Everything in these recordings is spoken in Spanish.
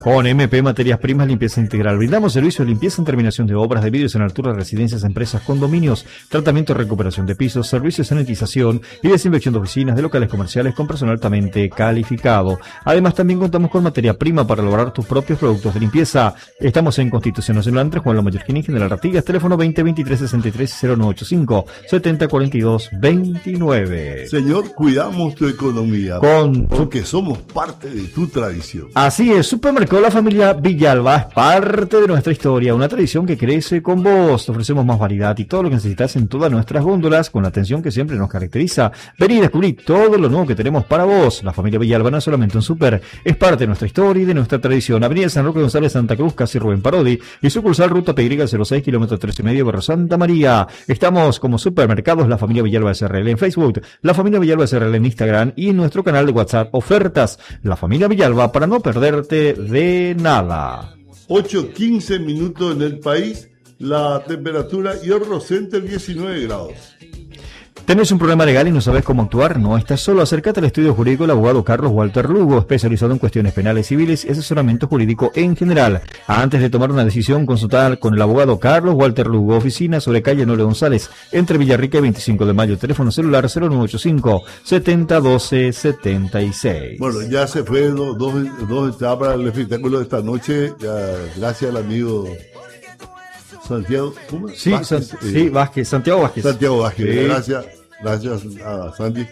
Con MP Materias Primas Limpieza Integral. Brindamos servicio de limpieza en terminación de obras de vidrios en altura, residencias, empresas, condominios, tratamiento y recuperación de pisos, servicios de sanitización y desinfección de oficinas, de locales comerciales con personal altamente calificado. Además, también contamos con materia prima para elaborar tus propios productos de limpieza. Estamos en Constitución Nacional entre Juan La Mallorquín y General Artigas, teléfono 20 23 63 0985 70 42 29. Señor, cuidamos tu economía porque somos parte de tu tradición. Así es, Supermercado La Familia Villalba es parte de nuestra historia, una tradición que crece con vos. Te ofrecemos más variedad y todo lo que necesitas en todas nuestras góndolas, con la atención que siempre nos caracteriza. Vení y descubrí todo lo nuevo que tenemos para vos. La Familia Villalba no es solamente un súper, es parte de nuestra historia y de nuestra tradición. Avenida San Roque González, Santa Cruz, casi Rubén Parodi, y sucursal Ruta PY 06, kilómetro 13,5, Barrio Santa María. Estamos como Supermercados La Familia Villalba SRL en Facebook, La Familia Villalba SRL en Instagram y en nuestro canal de WhatsApp Ofertas La Familia Villalba, para no perderte de nada. 8:15 minutos en el país, la temperatura y Horro Center 19 grados. ¿Tenés un problema legal y no sabes cómo actuar? No estás solo. Acércate al estudio jurídico del abogado Carlos Walter Lugo, especializado en cuestiones penales, civiles y asesoramiento jurídico en general. Antes de tomar una decisión, consultar con el abogado Carlos Walter Lugo, oficina sobre calle Nole González, entre Villarrica y 25 de mayo, teléfono celular 0985 70 12 76. Bueno, ya se fue dos entradas para el espectáculo de esta noche, gracias al amigo Santiago, ¿cómo? Sí, Vázquez, Santiago Vázquez. Santiago Vázquez, sí. Gracias a Santi.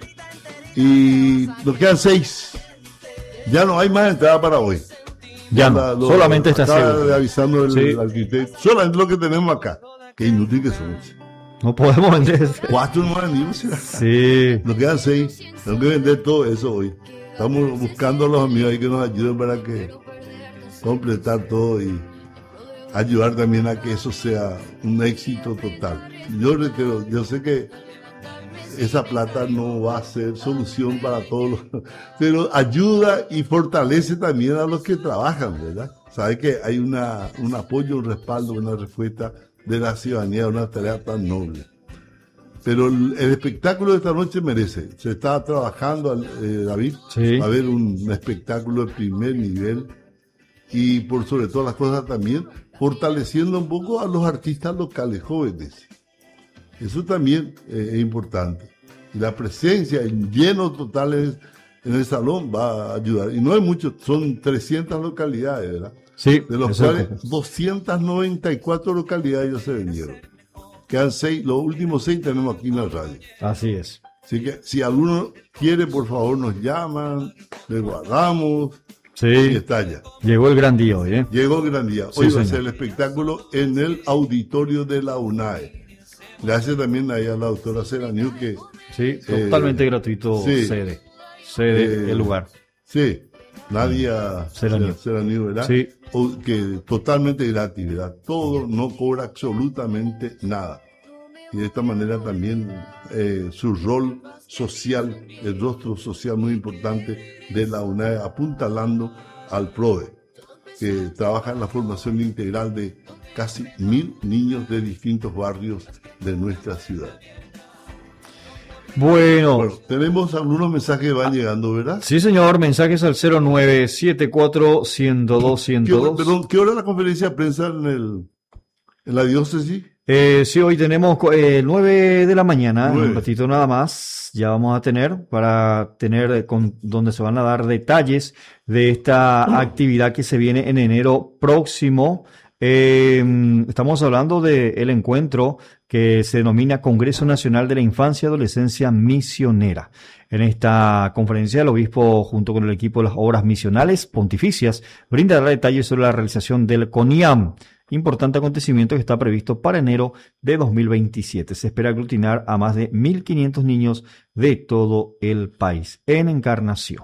Y nos quedan 6. Ya no hay más entrada para hoy. Ya no, solamente está seguro. Avisando el arquitecto. Solamente lo que tenemos acá. Qué inútil que somos. No podemos vender. 4 no vendimos. Sí. Nos quedan 6. Tenemos que vender todo eso hoy. Estamos buscando a los amigos ahí que nos ayuden para que completar todo y ayudar también a que eso sea un éxito total. Yo reitero, yo sé que esa plata no va a ser solución para todos, pero ayuda y fortalece también a los que trabajan, ¿verdad? Sabe que hay un apoyo, un respaldo, una respuesta de la ciudadanía a una tarea tan noble. Pero el espectáculo de esta noche merece. Se está trabajando, David, sí. Va a haber un espectáculo de primer nivel y por sobre todas las cosas también fortaleciendo un poco a los artistas locales jóvenes. Eso también es importante. Y la presencia en llenos totales en el salón va a ayudar. Y no hay mucho, son 300 localidades, ¿verdad? Sí. De los cuales 294 localidades ya se vendieron. Quedan 6, los últimos 6 tenemos aquí en la radio. Así es. Así que si alguno quiere, por favor nos llaman, le guardamos. Sí, y está ya. Llegó el gran día hoy, ¿eh? Llegó el gran día. Hoy sí, va a señor. ser el espectáculo en el auditorio de la UNAE. Gracias también ahí a la doctora Seraniu que... Sí, totalmente gratuito, sí, sede el lugar. Sí, Nadia Seraniu, ¿verdad? Sí. Que totalmente gratis, ¿verdad? Todo, no cobra absolutamente nada. Y de esta manera también su rol social, el rostro social muy importante de la UNAE, apuntalando al PRODE, que trabaja en la formación integral de casi 1.000 niños de distintos barrios de nuestra ciudad. Bueno, tenemos algunos mensajes que van llegando, ¿verdad? Sí, señor, mensajes al 0974-102-102. Perdón, ¿qué hora es la conferencia de prensa en la diócesis? Sí, hoy tenemos 9 de la mañana, un ratito nada más, ya vamos a tener, para tener donde se van a dar detalles de esta actividad que se viene en enero próximo. Estamos hablando del encuentro que se denomina Congreso Nacional de la Infancia y Adolescencia Misionera. En esta conferencia, el obispo, junto con el equipo de las obras misionales pontificias, brindará detalles sobre la realización del CONIAM, importante acontecimiento que está previsto para enero de 2027. Se espera aglutinar a más de 1.500 niños de todo el país en Encarnación.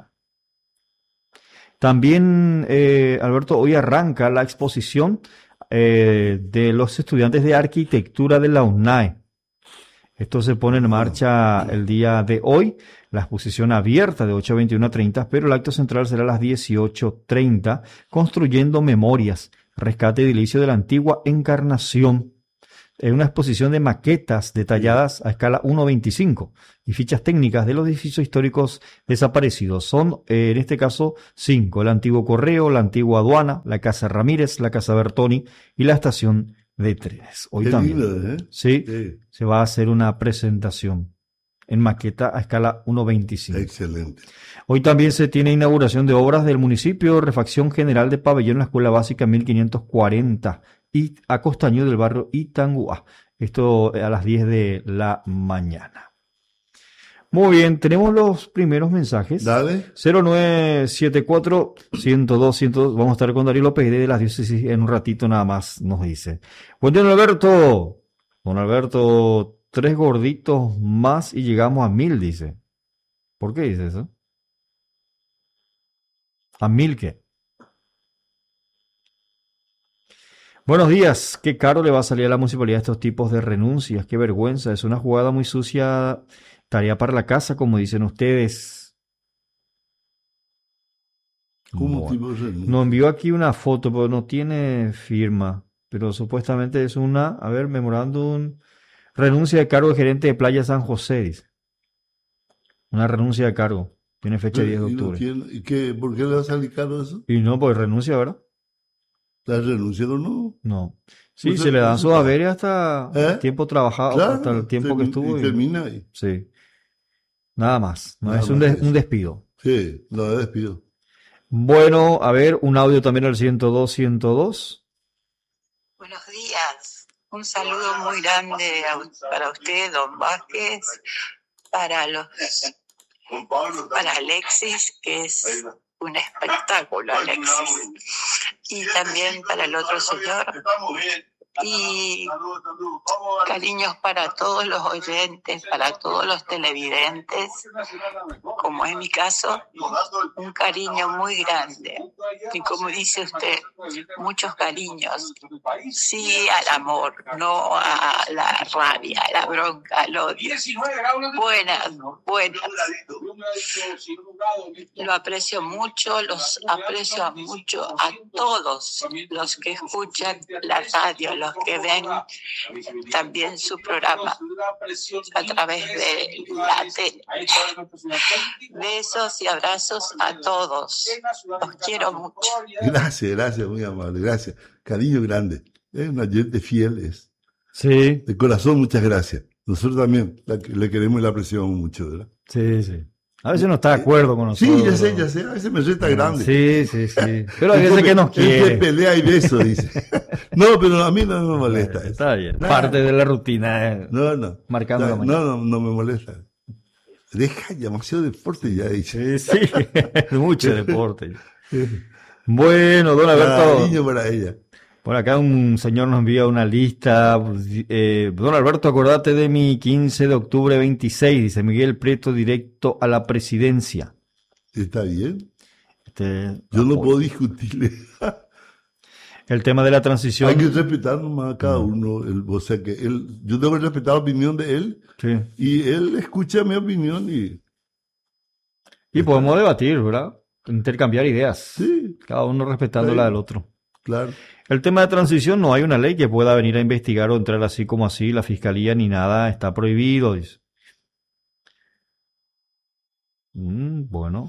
También, Alberto, hoy arranca la exposición de los estudiantes de arquitectura de la UNAE. Esto se pone en marcha el día de hoy, la exposición abierta de 8 a 21:30, pero el acto central será a las 18:30, construyendo memorias, rescate edilicio de la antigua Encarnación. una exposición de maquetas detalladas a escala 1:25 y fichas técnicas de los edificios históricos desaparecidos. Son, en este caso, 5. El antiguo Correo, la antigua aduana, la Casa Ramírez, la Casa Bertoni y la estación de trenes. Hoy Qué también. lindo, ¿eh? Sí, Sí. se va a hacer una presentación en maqueta a escala 1:25. Excelente. Hoy también se tiene inauguración de obras del municipio, refacción general de pabellón en la Escuela Básica 1540 y a Costaño del barrio Itanguá. Esto a las 10 de la mañana. Muy bien, tenemos los primeros mensajes. Dale. 0974-102-102. Vamos a estar con Darío López de las diócesis en un ratito nada más, nos dice. Buen día, don Alberto. Don Alberto, 3 gorditos más y llegamos a 1000, dice. ¿Por qué dice eso? ¿A 1000 qué? Buenos días. Qué caro le va a salir a la municipalidad estos tipos de renuncias. Qué vergüenza. Es una jugada muy sucia. Tarea para la casa, como dicen ustedes. ¿Cómo Bueno, tipo de renuncia? nos envió aquí una foto, pero no tiene firma. Pero supuestamente es una, a ver, memorándum. Renuncia de cargo de gerente de Playa San José, dice. Una renuncia de cargo. Tiene fecha 10 de ¿Y no octubre. tiene- y qué, por qué le va a salir caro eso? Y no, pues renuncia, ¿verdad? ¿La renuncia o no? No. Sí, Pues se le dan entonces, sus haberes hasta el ¿eh? tiempo trabajado, Claro, hasta el tiempo que estuvo. y y- termina ahí. Sí. Nada más. No Nada es un, más des- eso. un despido. Sí, lo despido. Bueno, a ver, un audio también al 102-102. Buenos días. Un saludo muy grande para usted, don Vázquez, para Alexis, que es un espectáculo, Alexis, y también para el otro señor. Y cariños para todos los oyentes, para todos los televidentes, como es mi caso, un cariño muy grande. Y como dice usted, muchos cariños. Sí al amor, no a la rabia, a la bronca, al odio. Buenas. Lo aprecio mucho, los aprecio mucho a todos los que escuchan la radio, los que ven también su programa a través de la tele. Besos y abrazos a todos. Los quiero mucho. Gracias, muy amable, gracias. Cariño grande. Es una gente fiel, es. Sí, De corazón, muchas gracias. Nosotros también le queremos y la apreciamos mucho, ¿verdad? sí. A veces no está de acuerdo con Sí, nosotros. ya sé. A veces me reta grande. Sí. Pero hay veces que nos Él se quiere. pelea y beso, dice. No, pero a mí no me molesta eso. Está bien. Nada. Parte de la rutina. No. Marcando la mañana. No me molesta. Deja demasiado deporte ya, dice. Sí. Mucho deporte. Bueno, don Alberto. Cariño para ella. Por acá un señor nos envía una lista. Don Alberto, acordate de mi 15 de octubre 26, dice Miguel Prieto, directo a la presidencia. ¿Está bien? Este, Yo no apoyo. puedo discutirle. El tema de la transición. Hay que respetar nomás a cada uno. O sea que yo tengo que respetar la opinión de él Sí. y él escucha mi opinión Y podemos debatir, ¿verdad? Intercambiar ideas. sí, Cada uno respetando Sí. la del otro. claro. El tema de transición, no hay una ley que pueda venir a investigar o entrar así como así, la fiscalía ni nada, está prohibido, dice. Bueno.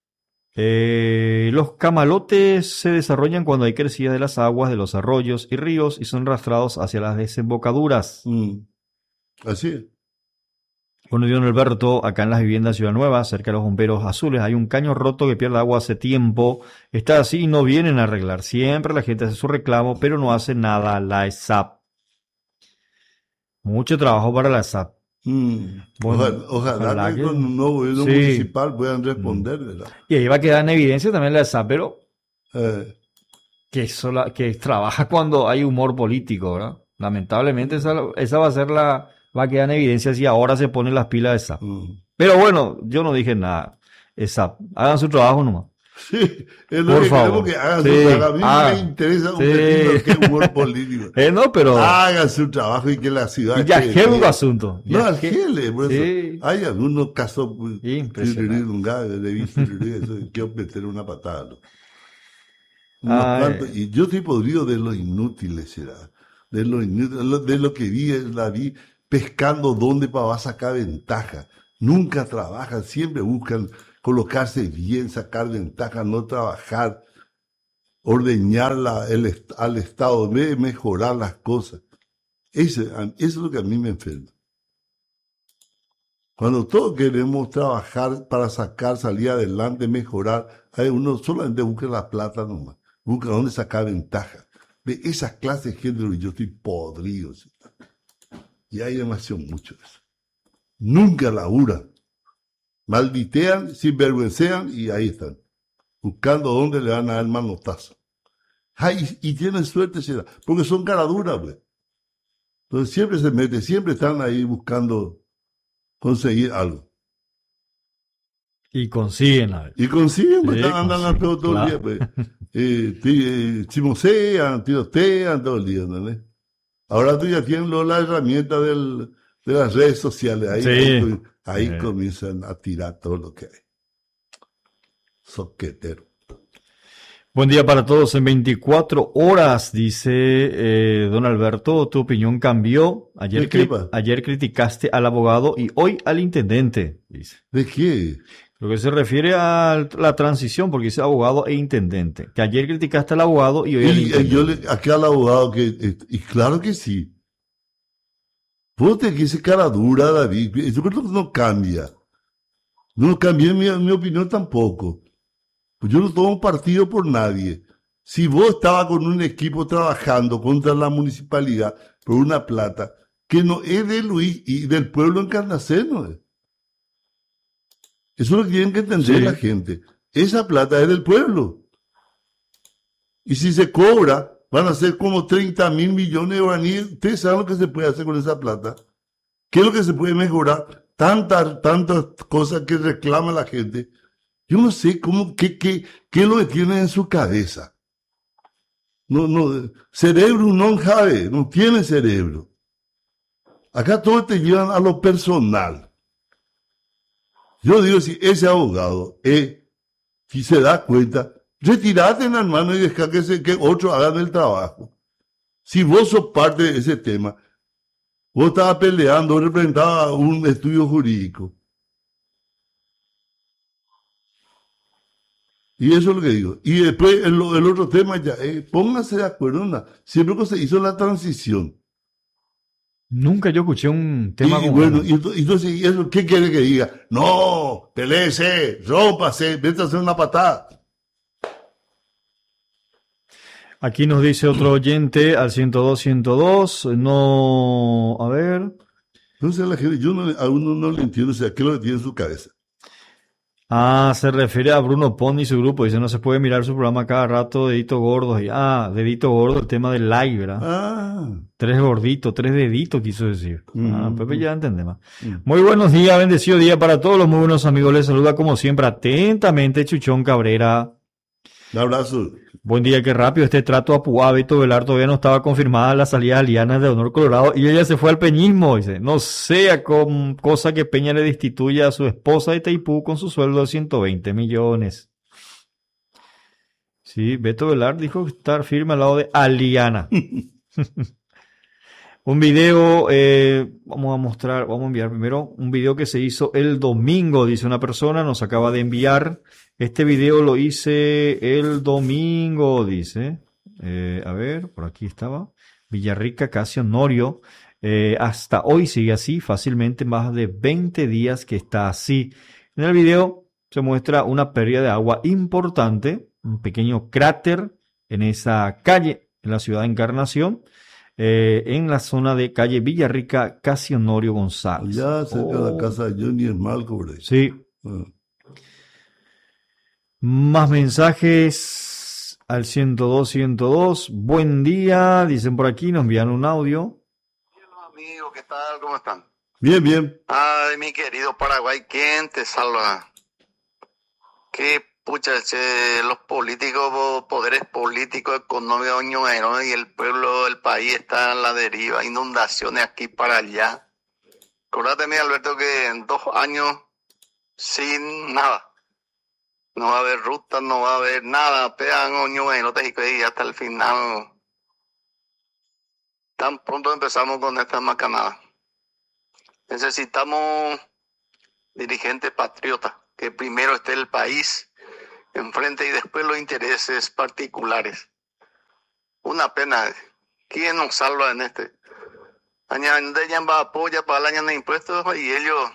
Los camalotes se desarrollan cuando hay crecida de las aguas de los arroyos y ríos y son arrastrados hacia las desembocaduras. Así es. Bueno, don Alberto, acá en las viviendas de Ciudad Nueva, cerca de los bomberos azules, hay un caño roto que pierde agua hace tiempo. Está así y no vienen a arreglar. Siempre la gente hace su reclamo, pero no hace nada la ESAP. Mucho trabajo para la ESAP. Bueno, Ojalá ojalá que que- con un nuevo gobierno Sí. municipal puedan responder, ¿verdad? Y ahí va a quedar en evidencia también la ESAP, pero Eh, que trabaja cuando hay humor político, ¿verdad? Lamentablemente esa va a ser va a quedar en evidencia si ahora se ponen las pilas de ESAP. Pero bueno, yo no dije nada. ESAP, hagan su trabajo nomás. Sí, es lo Por que favor. queremos que hagan Sí. su trabajo. A mí Ah, me interesa un sí. pepino que humor político. No, pero Hagan su trabajo y que la ciudad... y ya esté- es un asunto. No, Ya es que- argele, por eso. Sí. Hay algunos casos... pues, Impresionante. eso, quiero meter una patada. ¿no? Ay. Y yo estoy podrido de los inútiles, será. de lo que la vi pescando dónde va a sacar ventaja. Nunca trabajan, siempre buscan colocarse bien, sacar ventaja, no trabajar, ordeñar al Estado, en vez de mejorar las cosas. Eso es lo que a mí me enferma. Cuando todos queremos trabajar para salir adelante, mejorar, uno solamente busca la plata nomás, busca dónde sacar ventaja. De esas clases de gente, yo estoy podrido. ¿Sí? Y hay demasiado mucho de eso. Nunca laburan. Malditean, sinvergüencean y ahí están. Buscando dónde le van a dar manotazo. Y tienen suerte, será, porque son caraduras, pues. Entonces siempre se meten, siempre están ahí buscando conseguir algo. Y consiguen algo. Y consiguen, pues andan al pedo todo el día, pues. Chimosean, tirotean todo el día, ¿no? Ahora tú ya tienes la herramienta de las redes sociales. Ahí comienzan a tirar todo lo que hay. Soquetero. Buen día para todos. En 24 horas, dice don Alberto, tu opinión cambió. Ayer criticaste al abogado y hoy al intendente, dice. ¿De qué? Lo que se refiere a la transición, porque dice abogado e intendente. Que ayer criticaste al abogado y hoy al intendente. Acá al abogado, y claro que sí. Vos tenés que ser cara dura, David. Yo creo que no cambia. No cambié mi opinión tampoco. Pues yo no tomo partido por nadie. Si vos estabas con un equipo trabajando contra la municipalidad por una plata que no es de Luis y del pueblo encarnaceno. Eso es lo que tienen que entender la gente. Esa plata es del pueblo. Y si se cobra, van a ser como 30.000 millones de guaraníes. Ustedes saben lo que se puede hacer con esa plata. ¿Qué es lo que se puede mejorar? Tantas cosas que reclama la gente. Yo no sé qué es lo que tienen en su cabeza. Cerebro no sabe, no tiene cerebro. Acá todos te llevan a lo personal. Yo digo, si ese abogado, si se da cuenta, retirate, hermano, y deja que otros hagan el trabajo. Si vos sos parte de ese tema, vos estabas peleando, representabas un estudio jurídico. Y eso es lo que digo. Y después el otro tema ya, pónganse de acuerdo, siempre que se hizo la transición. Nunca yo escuché un tema como bueno, entonces, ¿eso qué quiere que diga? No, peleese, rómpase, vete a hacer una patada. Aquí nos dice otro oyente al 102, no, a ver. Entonces la gente, a uno no le entiendo, o sea, ¿qué es lo que tiene en su cabeza? Se refiere a Bruno Pony y su grupo. Dice, no se puede mirar su programa cada rato, deditos gordos. Dedito gordo, el tema del like, ¿verdad? 3 gorditos, 3 deditos, quiso decir. Pepe ya entendemos. Muy buenos días, bendecido día para todos los muy buenos amigos. Les saluda como siempre atentamente Chuchón Cabrera. Un abrazo. Buen día, qué rápido este trato a Púa. Beto Velar todavía no estaba confirmada la salida de Aliana de Honor Colorado y ella se fue al peñismo. Dice, no sea cosa que Peña le destituya a su esposa de Taipú con su sueldo de 120 millones. Sí, Beto Velar dijo estar firme al lado de Aliana. Un video, vamos a enviar primero un video que se hizo el domingo, dice una persona, nos acaba de enviar. Este video lo hice el domingo, dice. A ver, por aquí estaba. Villarrica, Casio Norio. Hasta hoy sigue así, fácilmente más de 20 días que está así. En el video se muestra una pérdida de agua importante, un pequeño cráter en esa calle, en la ciudad de Encarnación. En la zona de calle Villarrica, Casio Norio González. Ya cerca de la casa de Johnny Esmalco, por ahí. Sí. Más mensajes al 102. Buen día, dicen por aquí, nos envían un audio. Bien, amigos, ¿qué tal? ¿Cómo están? Bien, bien. Ay, mi querido Paraguay, ¿quién te salva? Qué pucha, los políticos, poderes políticos, económicos, y el pueblo del país está en la deriva, inundaciones aquí para allá. Acordate, mi Alberto, que en 2 años sin nada. No va a haber ruta, no va a haber nada. Pegan y hasta el final. tan pronto empezamos con estas macanadas. Necesitamos dirigentes patriotas, que primero esté el país enfrente y después los intereses particulares. Una pena. ¿Quién nos salva en este? Añaden va apoya para el año de impuestos y ellos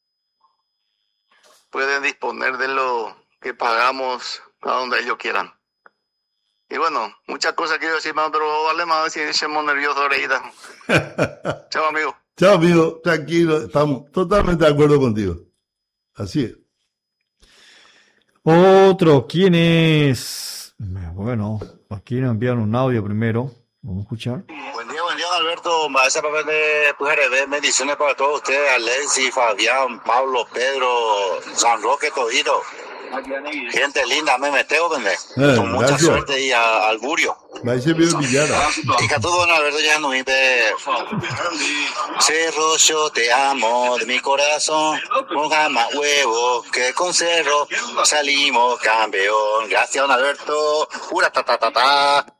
pueden disponer de lo que pagamos a donde ellos quieran. Y bueno, muchas cosas quiero decir más, pero vale más si estamos nerviosos ahorita. Chao, amigo. Chao, amigo. Tranquilo. Estamos totalmente de acuerdo contigo. Así es. Otro, ¿quién es? Bueno, aquí nos enviaron un audio primero. Vamos a escuchar. Buen día, Alberto. Esa papel de bendiciones para todos ustedes, Alexis, Fabián, Pablo, Pedro, San Roque, todito. Gente linda, me meteo, con mucha gracias. suerte y al Burio. Vai ser meio Villara. Y que todo, Alberto, ya no vive. Cerro, yo te amo de mi corazón. Ponga más huevos que con Cerro. Salimos campeón. Gracias, don Alberto. Pura ta.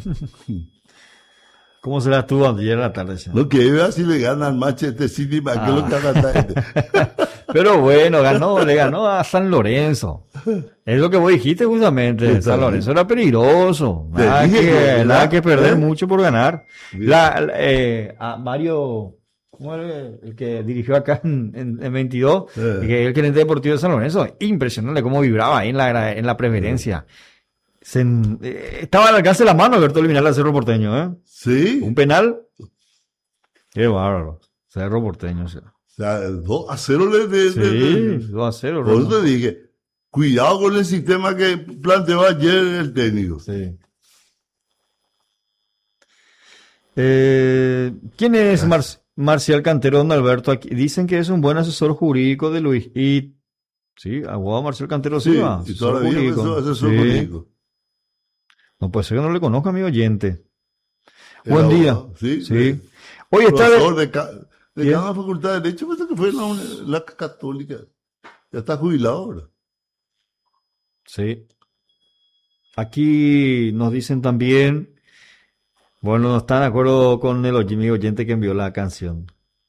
¿Cómo será estuvo ayer a la tarde? Lo que vea si le gana al Manchester City, ¿para qué lo que haga? Pero bueno, le ganó a San Lorenzo. Es lo que vos dijiste justamente. San Lorenzo era peligroso. Nada que perder mucho por ganar. A Mario, ¿cómo era el que dirigió acá en 22? Que es el gerente deportivo de San Lorenzo. Impresionante cómo vibraba ahí en la preferencia. Estaba al alcance de la mano Alberto eliminar al Cerro Porteño, ¿eh? Sí. Un penal. Qué bárbaro. Cerro Porteño. O sea, 2-0 Sí, 2-0. Por eso te dije, cuidado con el sistema que planteó ayer el técnico. Sí. ¿Quién es Marcial Canterón, Alberto? Aquí dicen que es un buen asesor jurídico de Luis. Y sí, abogado Marcial Cantero Silva. Sí, y todavía es asesor jurídico. No puede ser que no le conozca a mi oyente. Buen día. Sí. Hoy está de cada facultad de Derecho, pues que fue la Católica. Ya está jubilado ahora. Sí. Aquí nos dicen también, bueno, no están de acuerdo con mi oyente que envió la canción.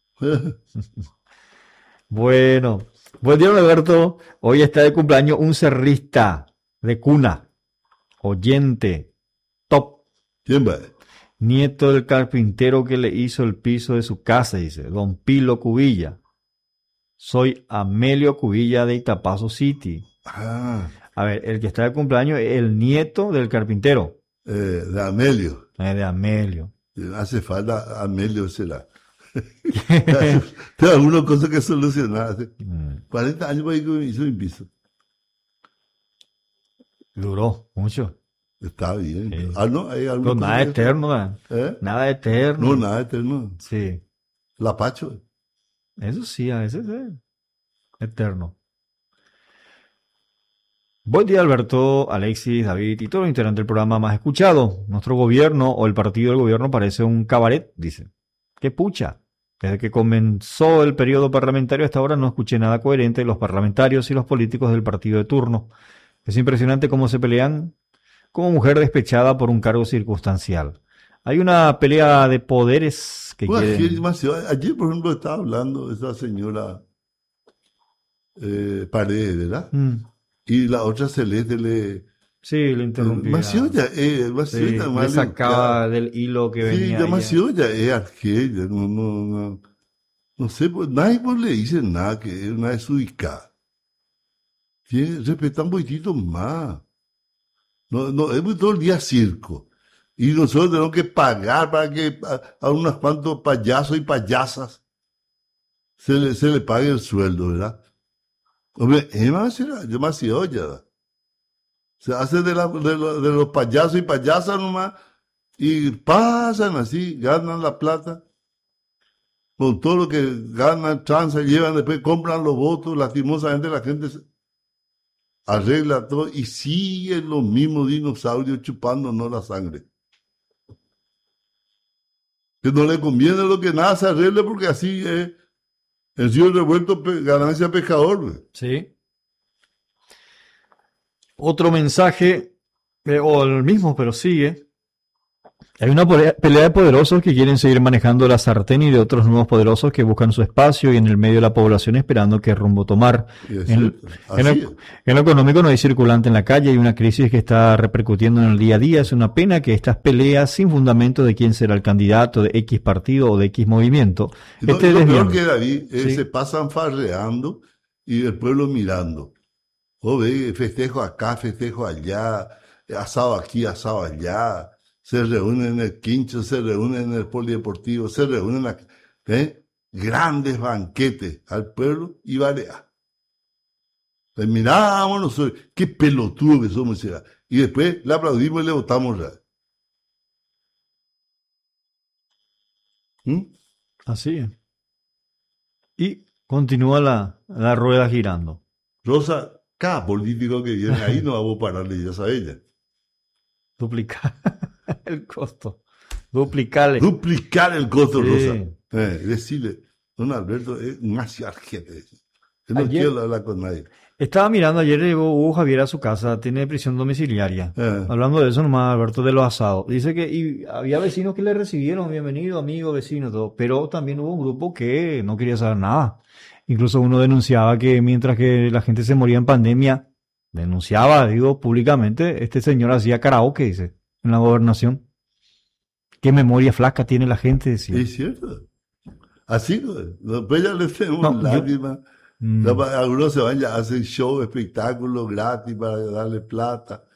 Bueno, buen día, Alberto. Hoy está de cumpleaños un cerrista de cuna, oyente, top. ¿Quién va? Nieto del carpintero que le hizo el piso de su casa, dice, don Pilo Cubilla. Soy Amelio Cubilla de Itapazo City. Ah. A ver, el que está de cumpleaños es el nieto del carpintero. De Amelio. De Amelio. Hace falta Amelio será. Tengo algunas cosas que solucionar. Hace 40 años para que hizo un piso. Duró mucho. Está bien. Sí. No, hay Pero nada eterno, Nada eterno. No, nada eterno. Sí. La Pacho. Eso sí, a veces es eterno. Buen día, Alberto, Alexis, David y todos los integrantes del programa más escuchado. Nuestro gobierno o el partido del gobierno parece un cabaret, dice. ¡Qué pucha! Desde que comenzó el periodo parlamentario hasta ahora no escuché nada coherente de los parlamentarios y los políticos del partido de turno. Es impresionante cómo se pelean como mujer despechada por un cargo circunstancial. Hay una pelea de poderes que quieren... Ayer, por ejemplo, estaba hablando esa señora Paredes, ¿verdad? Y la otra Celeste le... Sí, le interrumpía. Le sacaba del hilo que venía. Sí, demasiado ya es argelia, no sé, pues, nadie pues le dice nada, que es una desubicada. Respeta un poquitito más. No, es todo el día circo. Y nosotros tenemos que pagar para que a unos cuantos payasos y payasas se le pague el sueldo, ¿verdad? Hombre, es demasiado ya. Se hace de los payasos y payasas nomás y pasan así, ganan la plata. Con todo lo que ganan, transan, llevan, después compran los votos. Lastimosamente la gente arregla todo y siguen los mismos dinosaurios chupándonos la sangre. Que no le conviene lo que nada se arregle porque así es. El río revuelto, ganancia pescador. Sí. Otro mensaje, o el mismo, pero sigue. Hay una pelea de poderosos que quieren seguir manejando la sartén y de otros nuevos poderosos que buscan su espacio y en el medio de la población esperando qué rumbo tomar. En lo económico no hay circulante en la calle, hay una crisis que está repercutiendo en el día a día. Es una pena que estas peleas sin fundamento de quién será el candidato de X partido o de X movimiento. Lo peor que David se pasan farreando y el pueblo mirando. Oh, ve, festejo acá, festejo allá, asado aquí, asado allá. Se reúnen en el Quincho, se reúnen en el Polideportivo, se reúnen aquí, grandes banquetes al pueblo y barea. Pues mirámonos, qué pelotudo que somos, y después le aplaudimos y le votamos. Así es. Y continúa la rueda girando. Rosa, cada político que viene ahí no vamos a pararle ya a ella. Duplicar el costo. Duplicar el costo, sí. Rosa. Decirle, don Alberto, es un arjete. Yo no quiero hablar con nadie. Estaba mirando, ayer llegó Hugo Javier a su casa, tiene prisión domiciliaria. Hablando de eso nomás, Alberto, de los asados. Dice que había vecinos que le recibieron, bienvenido, amigo, vecino, todo. Pero también hubo un grupo que no quería saber nada. Incluso uno denunciaba que mientras que la gente se moría en pandemia, públicamente, este señor hacía karaoke, dice, en la gobernación. Qué memoria flaca tiene la gente, decía. Es cierto. Así, después ya le tenemos lágrimas. Algunos se van ya, hacen show, espectáculos gratis para darle plata.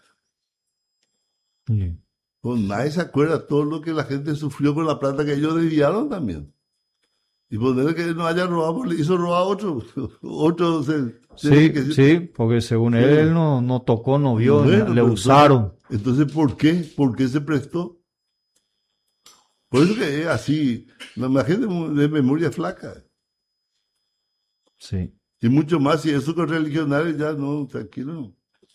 Pues nadie se acuerda todo lo que la gente sufrió con la plata que ellos desviaron también. Y ponerle que no haya robado, le hizo robar otro. Sí, porque según él no tocó, no vio, le usaron. Entonces, ¿por qué? ¿Por qué se prestó? Por eso que es así, la gente de memoria flaca. Sí. Y mucho más, si eso con religionarios ya no, tranquilo.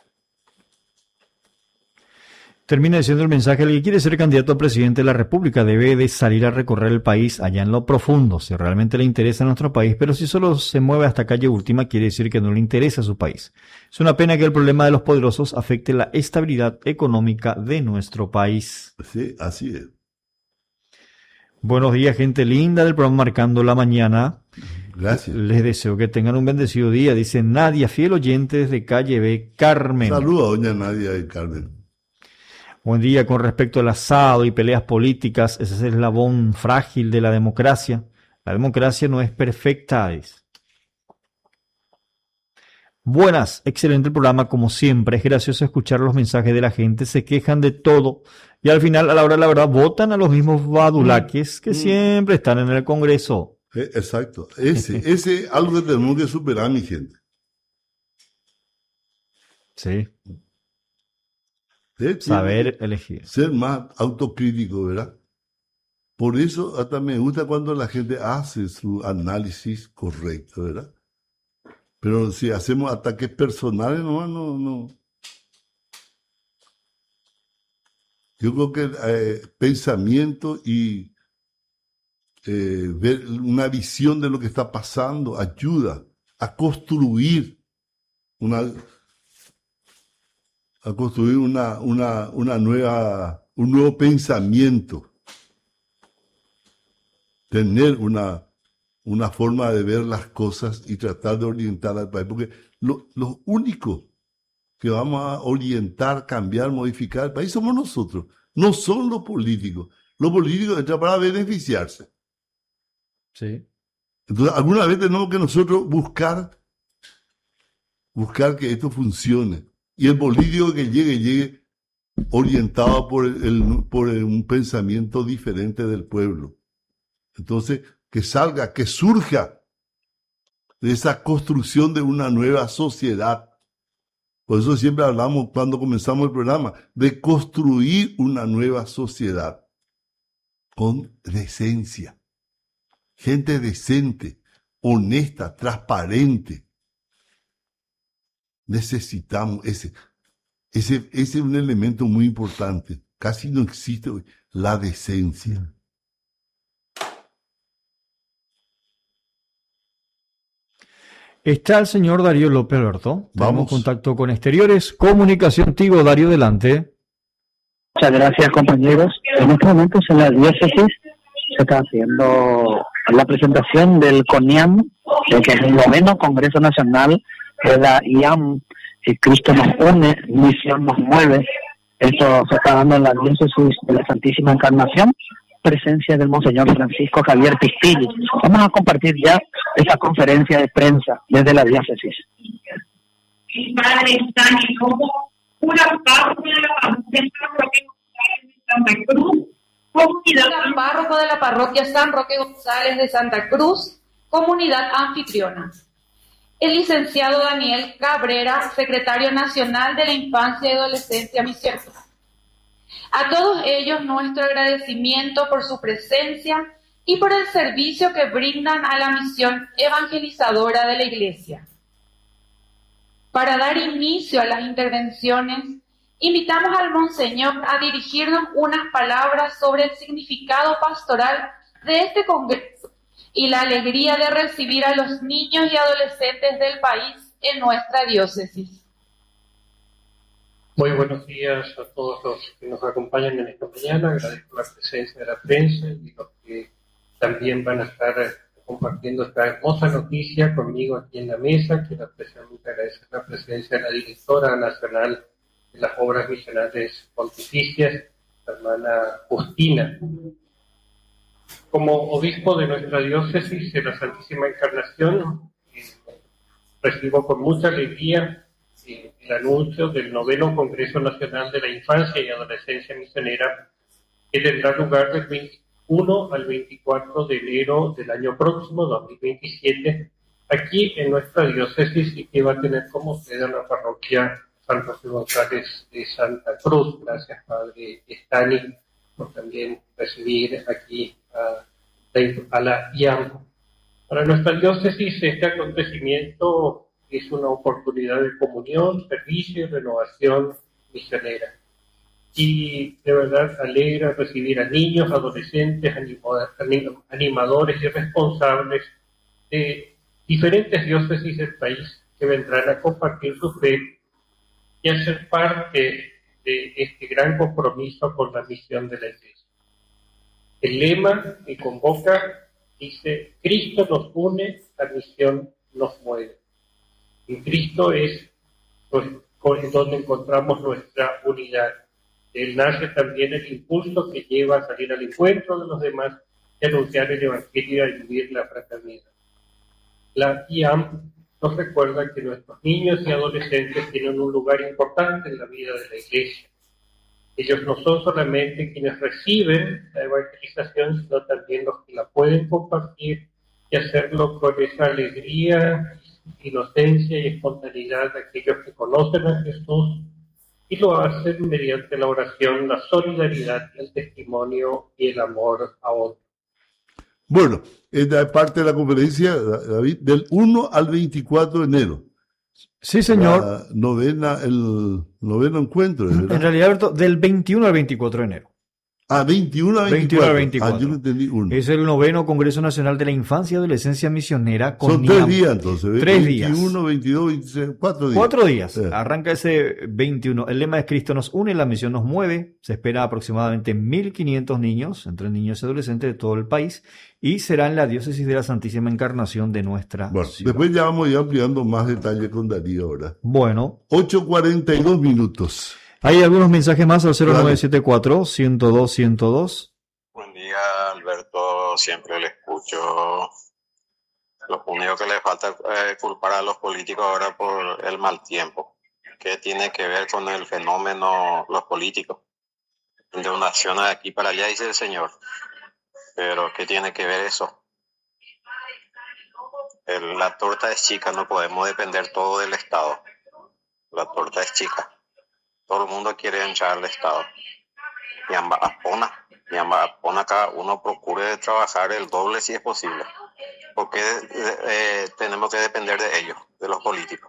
Termina diciendo el mensaje: el que quiere ser candidato a presidente de la República debe de salir a recorrer el país allá en lo profundo, si realmente le interesa nuestro país, pero si solo se mueve hasta calle última, quiere decir que no le interesa su país. Es una pena que el problema de los poderosos afecte la estabilidad económica de nuestro país. Sí, así es. Buenos días, gente linda del programa Marcando la Mañana. Gracias. Les deseo que tengan un bendecido día. Dice Nadia, fiel oyente desde calle B, Carmen. Saludos a doña Nadia de Carmen. Buen día. Con respecto al asado y peleas políticas, ese es el eslabón frágil de la democracia. La democracia no es perfecta. Buenas, excelente el programa como siempre. Es gracioso escuchar los mensajes de la gente, se quejan de todo y al final, a la hora de la verdad, votan a los mismos badulaques que siempre están en el Congreso. Exacto. Ese algo que tenemos que superar, mi gente. Sí. Saber elegir. Ser más autocrítico, ¿verdad? Por eso hasta me gusta cuando la gente hace su análisis correcto, ¿verdad? Pero si hacemos ataques personales, no. Yo creo que pensamiento y ver una visión de lo que está pasando ayuda a construir un nuevo pensamiento, tener una forma de ver las cosas y tratar de orientar al país, porque lo único que vamos a orientar, cambiar, modificar el país somos nosotros, no son los políticos. Los políticos entran para beneficiarse. Sí. Entonces, alguna vez tenemos que nosotros buscar que esto funcione. Y el político que llegue orientado por un pensamiento diferente del pueblo. Entonces, que salga, que surja de esa construcción de una nueva sociedad. Por eso siempre hablamos cuando comenzamos el programa, de construir una nueva sociedad con decencia. Gente decente, honesta, transparente. Necesitamos ese es un elemento muy importante. Casi no existe hoy, la decencia. Está el señor Darío López, Alberto. Tenemos contacto con Exteriores. Comunicación Tigo, Darío, delante. Muchas gracias, compañeros. En estos momentos en la diócesis se está haciendo la presentación del CONIAM, que es el 9º Congreso Nacional de la IAM, Cristo nos une, misión nos mueve. Esto se está dando en la diócesis de la Santísima Encarnación, presencia del Monseñor Francisco Javier Pistilli. Vamos a compartir ya esta conferencia de prensa desde la diócesis. Padre, están como una parte de la parroquia Santa Cruz, comunidad párroco de la parroquia San Roque González de Santa Cruz, comunidad anfitriona. El licenciado Daniel Cabrera, secretario nacional de la Infancia y Adolescencia Misionera. A todos ellos nuestro agradecimiento por su presencia y por el servicio que brindan a la misión evangelizadora de la Iglesia. Para dar inicio a las intervenciones, invitamos al Monseñor a dirigirnos unas palabras sobre el significado pastoral de este congreso y la alegría de recibir a los niños y adolescentes del país en nuestra diócesis. Muy buenos días a todos los que nos acompañan en esta mañana. Agradezco la presencia de la prensa y los que también van a estar compartiendo esta hermosa noticia conmigo aquí en la mesa. Quiero especialmente agradecer la presencia de la directora nacional de las obras misionales pontificias, la hermana Justina. Como obispo de nuestra diócesis de la Santísima Encarnación, recibo con mucha alegría el anuncio del 9º Congreso Nacional de la Infancia y Adolescencia Misionera, que tendrá lugar del 21 al 24 de enero del año próximo, 2027, aquí en nuestra diócesis, y que va a tener como sede la parroquia San Roque González de Santa Cruz. Gracias, Padre Stani, por también recibir aquí a la IAM. Para nuestra diócesis, este acontecimiento es una oportunidad de comunión, servicio y renovación misionera. Y de verdad alegra recibir a niños, adolescentes, animadores y responsables de diferentes diócesis del país que vendrán a compartir su fe y a ser parte de este gran compromiso con la misión de la Iglesia. El lema que convoca dice: Cristo nos une, la misión nos mueve. En Cristo es donde encontramos nuestra unidad. Él nace también el impulso que lleva a salir al encuentro de los demás y anunciar el Evangelio y vivir la fraternidad. La IAM nos recuerda que nuestros niños y adolescentes tienen un lugar importante en la vida de la Iglesia. Ellos no son solamente quienes reciben la evangelización, sino también los que la pueden compartir y hacerlo con esa alegría, inocencia y espontaneidad de aquellos que conocen a Jesús, y lo hacen mediante la oración, la solidaridad, el testimonio y el amor a otros. Bueno, esta es parte de la conferencia, David, del 1 al 24 de enero. Sí, señor. El noveno encuentro, ¿verdad? En realidad, Alberto, del 21 al 24 de enero. 21 a 24. 21 a 24. Yo no entendí uno. Es el 9º Congreso Nacional de la Infancia y Adolescencia Misionera. Son 3 días entonces. 3 días. 21, 22, 26, 4 días. 4 días. Sí. Arranca ese 21. El lema es Cristo nos une, la misión nos mueve. Se espera aproximadamente 1.500 niños, entre niños y adolescentes de todo el país, y será en la diócesis de la Santísima Encarnación de nuestra ciudad. Después ya vamos ir ampliando más detalles con Darío ahora. Bueno. 8:42 minutos. Hay algunos mensajes más al 0974-102-102. Buen día, Alberto. Siempre le escucho. Lo único que le falta es culpar a los políticos ahora por el mal tiempo. ¿Qué tiene que ver con el fenómeno los políticos? De una acción de aquí para allá, dice el señor. Pero ¿qué tiene que ver eso? La torta es chica, no podemos depender todo del Estado. La torta es chica. Todo el mundo quiere hinchar al Estado. Y ambas cada uno procure trabajar el doble si es posible. Porque tenemos que depender de ellos, de los políticos.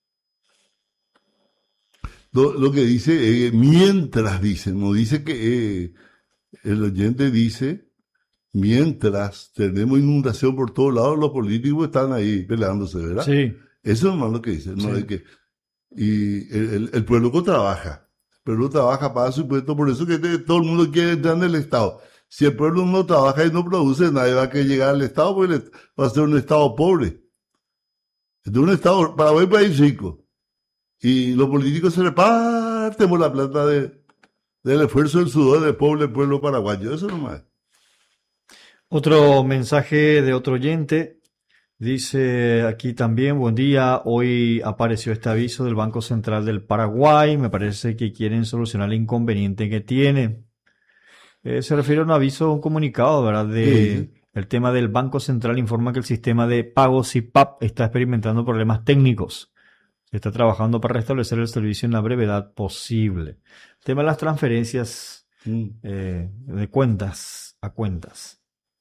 Lo que dice, mientras dice, no dice que el oyente dice, mientras tenemos inundación por todos lados, los políticos están ahí peleándose, ¿verdad? Sí. Eso es más lo que dice, no sí. es que... Y el pueblo que trabaja, Perú trabaja para su puesto, por eso que todo el mundo quiere entrar en el Estado. Si el pueblo no trabaja y no produce, nadie va a querer llegar al Estado porque va a ser un Estado pobre. Es un Estado, Paraguay es un país rico. Y los políticos se reparten por la plata del esfuerzo del sudor del pueblo paraguayo. Eso nomás. Otro mensaje de otro oyente. Dice aquí también, buen día, hoy apareció este aviso del Banco Central del Paraguay, me parece que quieren solucionar el inconveniente que tiene. Se refiere a un aviso, un comunicado, ¿verdad? El tema del Banco Central informa que el sistema de pagos CIPAP está experimentando problemas técnicos. Se está trabajando para restablecer el servicio en la brevedad posible. El tema de las transferencias de cuentas a cuentas.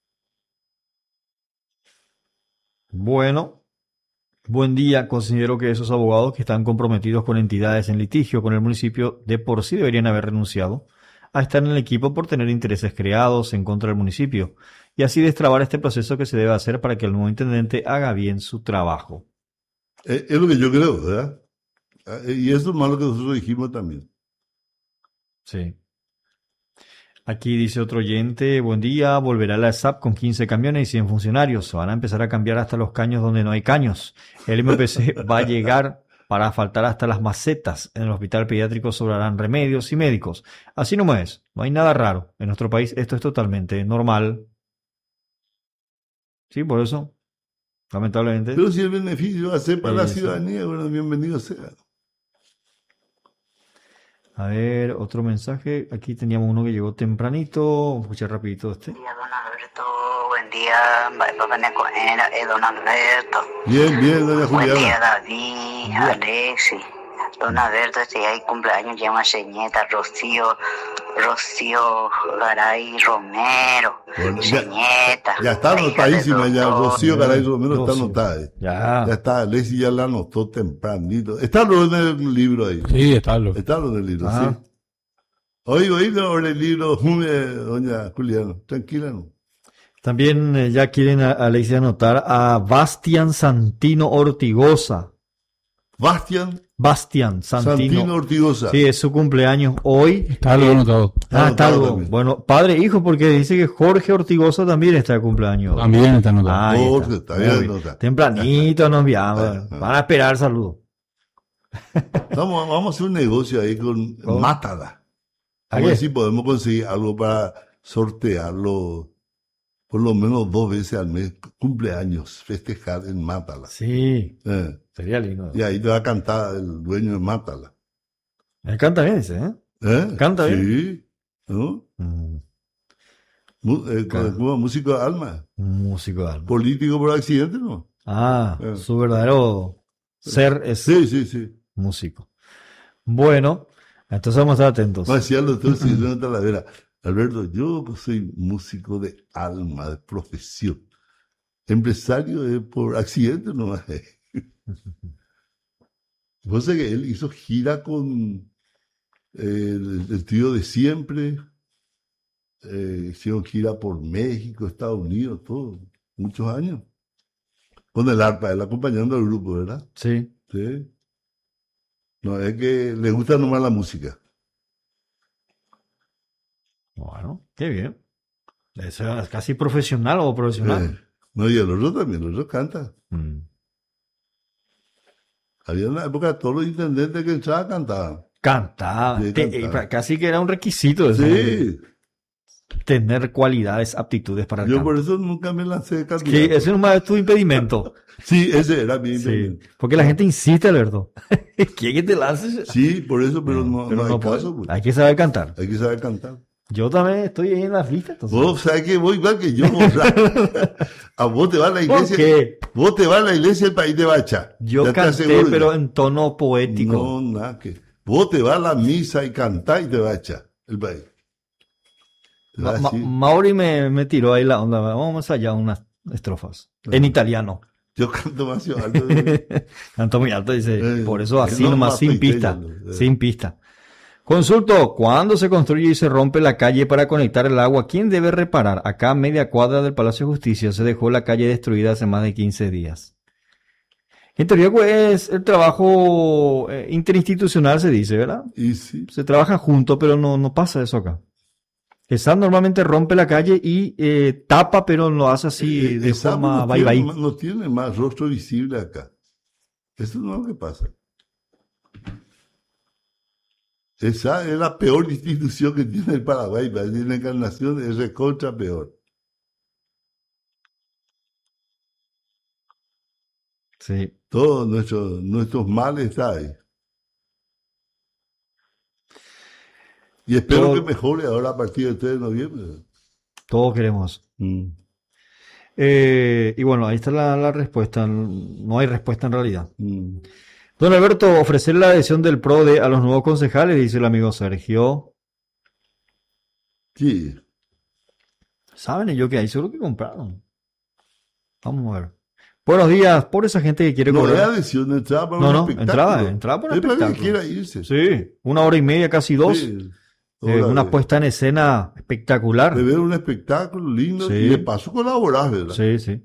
Bueno, buen día. Considero que esos abogados que están comprometidos con entidades en litigio con el municipio de por sí deberían haber renunciado a estar en el equipo por tener intereses creados en contra del municipio y así destrabar este proceso que se debe hacer para que el nuevo intendente haga bien su trabajo. Es lo que yo creo, ¿verdad? Y eso es más lo que nosotros dijimos también. Sí. Aquí dice otro oyente, buen día, volverá la SAP con 15 camiones y 100 funcionarios. Van a empezar a cambiar hasta los caños donde no hay caños. El MPC va a llegar para asfaltar hasta las macetas. En el hospital pediátrico sobrarán remedios y médicos. Así no es, no hay nada raro. En nuestro país esto es totalmente normal. Sí, por eso, lamentablemente. Pero si el beneficio va a ser para la ciudadanía, bueno, bienvenido sea. A ver, otro mensaje. Aquí teníamos uno que llegó tempranito. Escuchar rapidito este. Buen día, don Alberto. Buen día, don Alberto. Bien, doña Juliana. Buen día, David, Alexi. Don Alberto, hay cumpleaños, llama Señeta, Rocío Garay Romero. Bueno, Señeta. Ya está anotadísima, ya Rocío Garay Romero está anotada. Ya está, Alexi ya la anotó tempranito. Está lo en el libro ahí. Sí, está lo. Está lo en el libro, sí. Oigo el libro, doña Juliana, tranquila, ¿no? También ya quieren Alexi anotar a Bastian Santino Ortigosa. Bastian Santino Ortigosa. Sí, es su cumpleaños hoy. Está algo anotado. Está algo. Bueno, padre e hijo, porque dice que Jorge Ortigosa también está de cumpleaños. También está anotado. Jorge, está bien anotado. Tempranito nos enviamos. Van a esperar saludos. Vamos a hacer un negocio ahí con Mátala. A ver si podemos conseguir algo para sortearlo por lo menos 2 veces al mes. Cumpleaños, festejar en Mátala. Sí. Sería lindo. Y ahí te va a cantar el dueño de Mátala. Él canta bien, dice, ¿eh? Canta bien. Sí. ¿No? Músico de alma. Músico de alma. Político por accidente, ¿no? Su verdadero ser es sí. músico. Bueno, entonces vamos a estar atentos. Decía el doctor Silvio Talavera, Alberto, yo soy músico de alma, de profesión. Empresario por accidente nomás. Vos sabés que él hizo gira con el tío de siempre, hicieron gira por México, Estados Unidos, todo, muchos años. Con el arpa, él acompañando al grupo, ¿verdad? Sí. No, es que le gusta nomás la música. Bueno, qué bien. ¿Es casi profesional o profesional? No, y el otro también, el otro canta. Había una época todos los intendentes que entraban cantaban. Cantaba. Casi que era un requisito. Sí. Tener cualidades, aptitudes para el canto. Yo por eso nunca me lancé de cantar. Sí, ese nomás es tu impedimento. Sí, ese era mi impedimento. Porque la gente insiste, Alberto. ¿Quién que te lances? Sí, por eso, pero no hay caso. Pues. Hay que saber cantar. Hay que saber cantar. Yo también estoy ahí en las listas. Vos sabés que vos igual que yo. A vos te va a la iglesia. ¿Por qué? Vos te vas a la iglesia y el país te va a echar. Yo canté, pero en tono poético. No, nada que. Vos te vas a la misa y cantás y te va a echar el país. Mauri me tiró ahí la onda. Vamos allá unas estrofas. En italiano. Yo canto más alto. Canto muy alto, dice. Por eso así nomás, sin pista. Sin pista. Consulto, ¿cuándo se construye y se rompe la calle para conectar el agua? ¿Quién debe reparar? Acá a media cuadra del Palacio de Justicia se dejó la calle destruida hace más de 15 días. En teoría pues, es el trabajo interinstitucional, se dice, ¿verdad? Y sí. Se trabaja juntos, pero no pasa eso acá. El SAT normalmente rompe la calle y tapa, pero lo hace así de forma bye. No tiene más rostro visible acá. Eso no es lo que pasa. Esa es la peor institución que tiene el Paraguay. La Encarnación es recontra peor. Sí. Todos nuestros males están ahí. Y espero que mejore ahora a partir del 3 de noviembre. Todos queremos. Y bueno, ahí está la respuesta. No hay respuesta en realidad. Don Alberto, ofrecer la adhesión del PRODE a los nuevos concejales, dice el amigo Sergio. Sí. ¿Saben ellos que hay? Seguro que compraron. Vamos a ver. Buenos días, por esa gente que quiere cobrar. No, adhesión, entrada para un espectáculo. Entraba para un espectáculo. espectáculo. Que quiera irse. Sí, 1 hora y media, casi 2. Sí. Una puesta en escena espectacular. De ver un espectáculo lindo Sí. y de paso colaborar, ¿verdad? Sí, sí.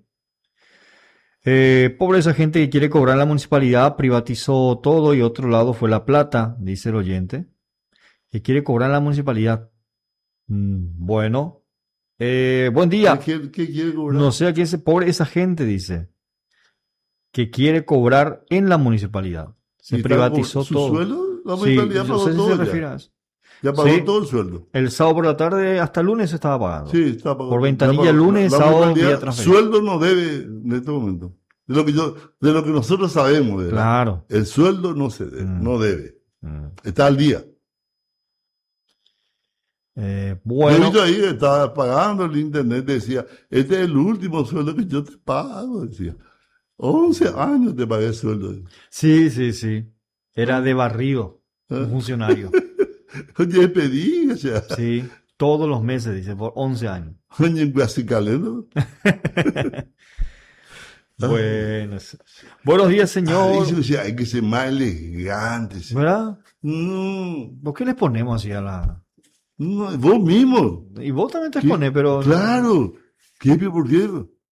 Pobre esa gente que quiere cobrar en la municipalidad, privatizó todo y otro lado fue La Plata, dice el oyente. Que quiere cobrar en la municipalidad. Bueno. Buen día. ¿Qué quiere cobrar? No sé a quién se pobre esa gente, dice. Que quiere cobrar en la municipalidad. Se privatizó ¿Su todo. sueldo? La municipalidad sí, pagó no sé si todo se ya. refiere a eso. Ya pagó Sí. todo el sueldo. El sábado por la tarde hasta el lunes se estaba pagando. Sí, está pagado. Por ventanilla Ya pagó. lunes, La sábado, municipalidad, vía transferencia. sueldo no debe en este momento. De lo que nosotros sabemos, ¿verdad? Claro. El sueldo no se debe, no debe. Está al día. Bueno. Yo he visto ahí que estaba pagando el internet, decía, este es el último sueldo que yo te pago, decía. 11 años te pagué el sueldo. Sí, sí, sí. Era de barrido, un funcionario. Oye, pedí, o sea. Sí, todos los meses, dice, por 11 años. Oye, en Guasicaleno. Bueno, buenos días, señor. Ay, o sea, hay que ser más elegante. ¿Verdad? No. ¿Por qué les ponemos así a la...? No, vos mismo. Y vos también te pones, pero... Claro. ¿Por qué?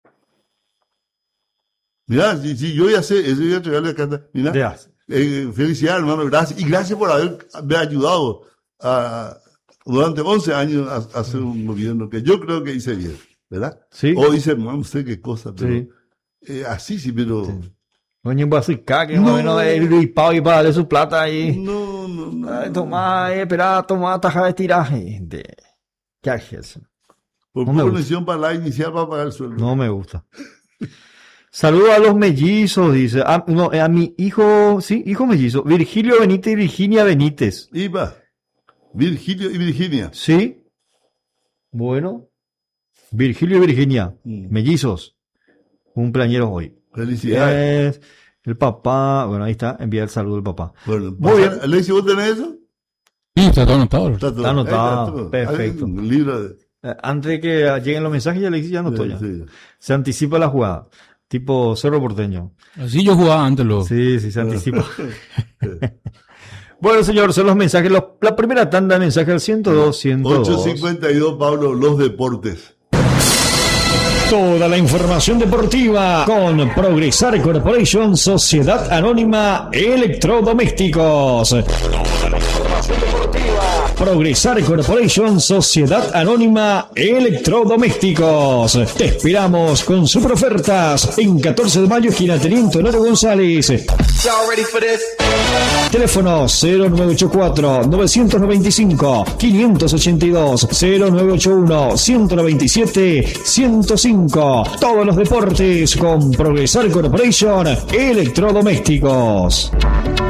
Mirá, si yo ya sé, eso voy a entregarle a Canta. Mirá, felicidades, hermano, gracias. Y gracias por haberme ayudado durante 11 años a hacer un gobierno que yo creo que hice bien, ¿verdad? Sí. O hice, no sé qué cosa, pero... Sí. Así sí, pero... Sí. Coño, va a ser que más o menos el pago y para darle su plata ahí. No. Ay, toma, espera, toma taja de tiraje. ¿Qué haces eso? Por conexión para la inicial para pagar el sueldo. No me gusta. Saludos a los mellizos, dice. A mi hijo, sí, hijo mellizo. Virgilio Benítez y Virginia Benítez. Iba. Virgilio y Virginia. Sí. Bueno. Virgilio y Virginia. Mellizos. Cumpleañeros hoy. Felicidades. El papá, bueno, ahí está, envía el saludo del papá. Bueno, muy bien. Alexis, ¿vos tenés eso? Sí, está todo anotado. Está anotado, perfecto. Un libro de... Antes de que lleguen los mensajes, Alexis ya anotó ya. Sí. Se anticipa la jugada, tipo Cerro Porteño. Así yo jugaba antes. Sí, se anticipa. Bueno, señor, son los mensajes, la primera tanda de mensajes al 102, 102. 852, Pablo, los deportes. Toda la información deportiva con Progresar Corporation, Sociedad Anónima Electrodomésticos. Toda la información deportiva. Progresar Corporation, Sociedad Anónima Electrodomésticos. Te esperamos con super ofertas en 14 de mayo, esquina Teniente Honorio González. Teléfono 0984-995-582, 0981-197-105. Todos los deportes con Progresar Corporation Electrodomésticos.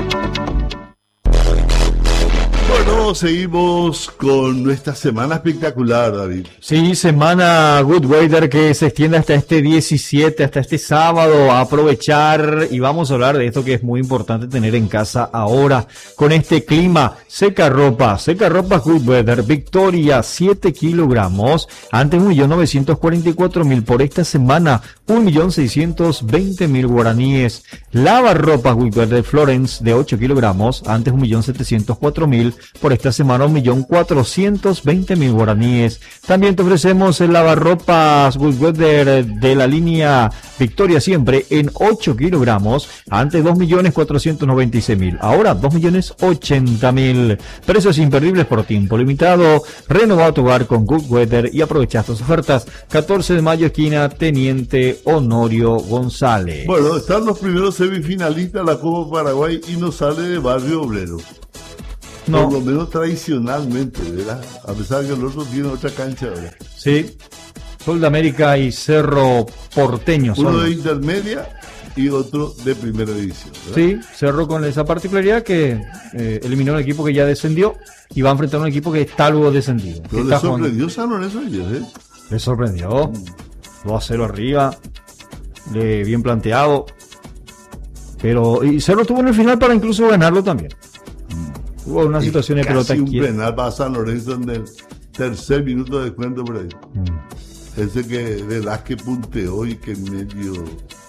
Bueno, seguimos con nuestra semana espectacular, David. Sí, semana Good Weather que se extiende hasta este 17, hasta este sábado. A aprovechar y vamos a hablar de esto que es muy importante tener en casa ahora. Con este clima, seca ropa Good Weather, Victoria, 7 kilogramos. Antes 1.944.000, por esta semana 1.620.000 guaraníes. Lava ropa Good Weather, Florence, de 8 kilogramos. Antes 1.704.000, por esta esta semana 1.420.000 guaraníes. También te ofrecemos el lavarropas Goodweather de la línea Victoria Siempre en 8 kilogramos, antes 2.496.000, ahora 2.080.000. Precios imperdibles por tiempo limitado. Renovado tu hogar con Goodweather y aprovecha estas ofertas. 14 de mayo, esquina Teniente Honorio González. Bueno, están los primeros semifinalistas de la Copa Paraguay y no sale de Barrio Obrero. No. Por lo menos tradicionalmente, ¿verdad? A pesar de que el otro tiene otra cancha ahora. Sí. Sol de América y Cerro Porteño. Uno son. de intermedia y otro de primera división, ¿verdad? Sí, Cerro con esa particularidad que eliminó un equipo que ya descendió y va a enfrentar a un equipo que está luego descendido. Pero le sorprendió San Lorenzo ayer, ¿eh? Le sorprendió. 2-0 arriba. Bien planteado. Pero y Cerro tuvo en el final para incluso ganarlo también. Hubo una situación de pelota un quieta. penal para San Lorenzo en el tercer minuto de descuento por ahí. Ese que Velázquez punteó y que en medio,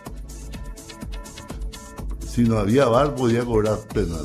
si no había VAR podía cobrar penal.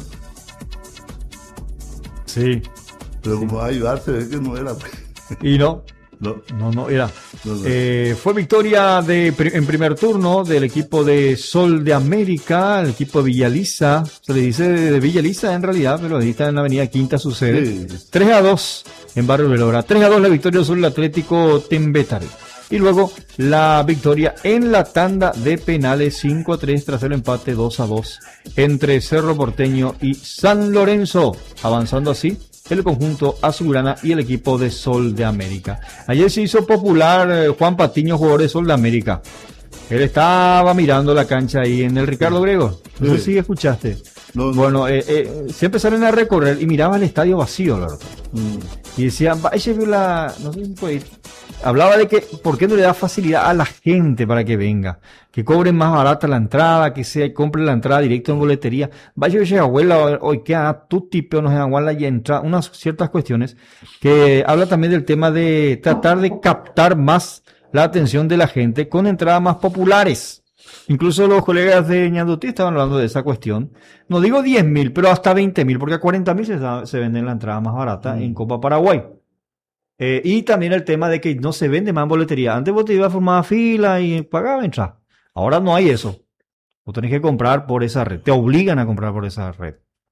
Sí. Pero como hay VAR se ve que no era. Y no. No era. Fue victoria en primer turno del equipo de Sol de América, el equipo de Villaliza. Se le dice de Villaliza en realidad, pero ahí está en la avenida Quinta su sede. 3-2 en Barrio Velora. 3-2 la victoria sobre el Atlético Tembetare. Y luego la victoria en la tanda de penales 5-3 tras el empate 2-2 entre Cerro Porteño y San Lorenzo. Avanzando así el conjunto azulgrana y el equipo de Sol de América. Ayer se hizo popular Juan Patiño, jugador de Sol de América. Él estaba mirando la cancha ahí en el Ricardo Grego. No sé si escuchaste. Bueno, siempre salen a recorrer y miraba el estadio vacío, la verdad. Y decía, ella vio no sé si puede ir. Hablaba de que, ¿por qué no le da facilidad a la gente para que venga? Que cobren más barata la entrada, que se compre la entrada directo en boletería. Vaya, oye, abuela, hoy que a tu tipo nos aguanta y entra, unas ciertas cuestiones que habla también del tema de tratar de captar más la atención de la gente con entradas más populares. Incluso los colegas de Ñandutí estaban hablando de esa cuestión. No digo 10.000, pero hasta 20.000, porque a 40.000 se venden la entrada más barata en Copa Paraguay. Y también el tema de que no se vende más en boletería. Antes vos te ibas a formar fila y pagabas entrar. Ahora no hay eso. Vos tenés que comprar por esa red. Te obligan a comprar por esa red.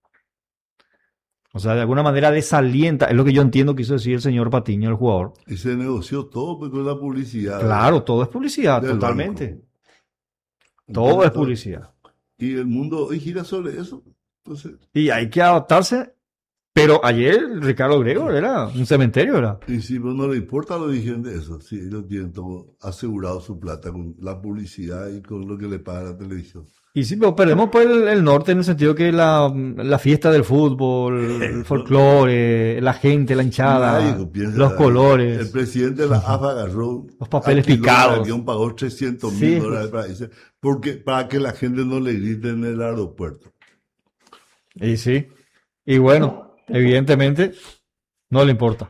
O sea, de alguna manera desalienta. Es lo que yo entiendo que quiso decir el señor Patiño, el jugador. Y se negoció todo con la publicidad. Claro, todo es publicidad, totalmente. Banco. Todo es publicidad. Y el mundo hoy gira sobre eso. Entonces... Y hay que adaptarse. Pero ayer Ricardo Grego era un cementerio, ¿verdad? Y si no le importa lo dijeron de eso, sí, ellos tienen todo asegurado su plata con la publicidad y con lo que le paga la televisión. Y sí, pero perdemos por el norte en el sentido que la fiesta del fútbol, el folclore, la gente, la hinchada, los colores. El presidente de la AFA agarró los papeles picados. Pagó $300,000 para eso, para que la gente no le grite en el aeropuerto. Y sí, y bueno. Evidentemente, no le importa.